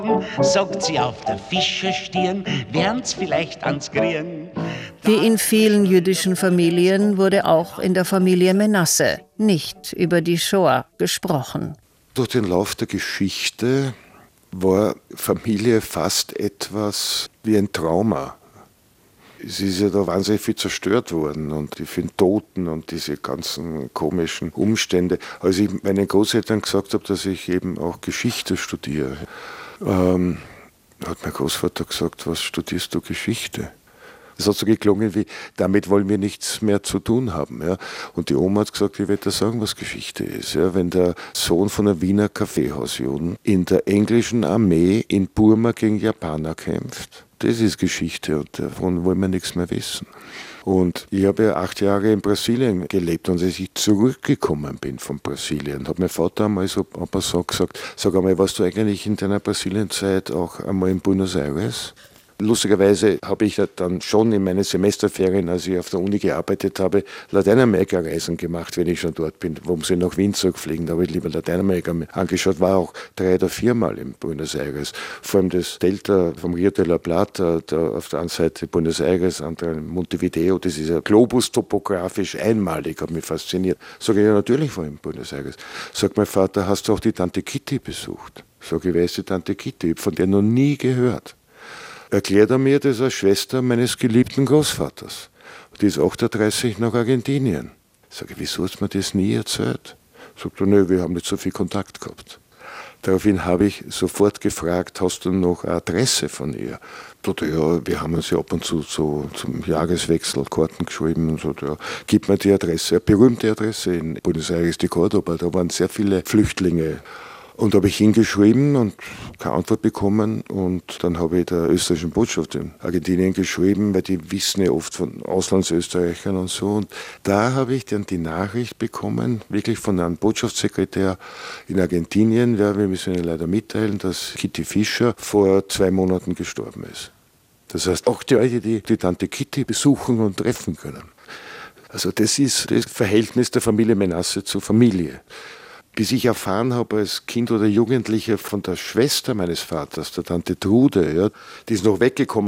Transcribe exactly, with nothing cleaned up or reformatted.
sagt sie auf der Fischerstirn, wären's vielleicht ans Grieren. Wie in vielen jüdischen Familien wurde auch in der Familie Menasse nicht über die Shoah gesprochen. Durch den Lauf der Geschichte war Familie fast etwas wie ein Trauma. Es ist ja da wahnsinnig viel zerstört worden und die vielen Toten und diese ganzen komischen Umstände. Als ich meinen Großeltern gesagt habe, dass ich eben auch Geschichte studiere, ähm, hat mein Großvater gesagt, was studierst du Geschichte? Das hat so geklungen wie, damit wollen wir nichts mehr zu tun haben. Ja. Und die Oma hat gesagt, ich werde dir sagen, was Geschichte ist. Ja. Wenn der Sohn von einem Wiener Kaffeehausjuden in der englischen Armee in Burma gegen Japaner kämpft, das ist Geschichte und davon wollen wir nichts mehr wissen. Und ich habe ja acht Jahre in Brasilien gelebt und als ich zurückgekommen bin von Brasilien, hat mein Vater einmal so ein paar Sachen gesagt, sag einmal, warst du eigentlich in deiner Brasilienzeit auch einmal in Buenos Aires? Lustigerweise habe ich dann schon in meinen Semesterferien, als ich auf der Uni gearbeitet habe, Lateinamerika-Reisen gemacht, wenn ich schon dort bin. Warum sie nach Wien zurückfliegen, da habe ich lieber Lateinamerika angeschaut, war auch drei oder viermal in Buenos Aires. Vor allem das Delta vom Rio de la Plata, da auf der einen Seite Buenos Aires, andere Montevideo, das ist ja Globus topografisch einmalig, hat mich fasziniert. Sag ich, ja natürlich war ich in Buenos Aires. Sagt mein Vater, hast du auch die Tante Kitty besucht? Sag ich, wer ist die Tante Kitty? Von der noch nie gehört. Erklärt er mir, das ist eine Schwester meines geliebten Großvaters. Die ist achtunddreißig nach Argentinien. Sag ich, wieso hast du mir das nie erzählt? Sagt er, nö, wir haben nicht so viel Kontakt gehabt. Daraufhin habe ich sofort gefragt, hast du noch eine Adresse von ihr? Sagt er, ja, wir haben uns ja ab und zu so zum Jahreswechsel Karten geschrieben und so, ja, gib mir die Adresse, eine berühmte Adresse in Buenos Aires de Córdoba, da waren sehr viele Flüchtlinge. Und da habe ich hingeschrieben und keine Antwort bekommen. Und dann habe ich der österreichischen Botschaft in Argentinien geschrieben, weil die wissen ja oft von Auslandsösterreichern und so. Und da habe ich dann die Nachricht bekommen, wirklich von einem Botschaftssekretär in Argentinien, ja, wir müssen Ihnen leider mitteilen, dass Kitty Fischer vor zwei Monaten gestorben ist. Das heißt, auch die Leute, die die Tante Kitty besuchen und treffen können. Also das ist das Verhältnis der Familie Menasse zur Familie. Bis ich erfahren habe als Kind oder Jugendlicher von der Schwester meines Vaters, der Tante Trude, ja, die ist noch weggekommen